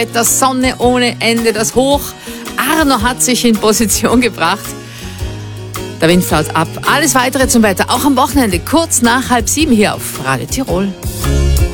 Das Sonne ohne Ende, das Hoch. Arno hat sich in Position gebracht. Der Wind flaut ab. Alles weitere zum Wetter, auch am Wochenende, kurz nach 6:30 hier auf Radio Tirol.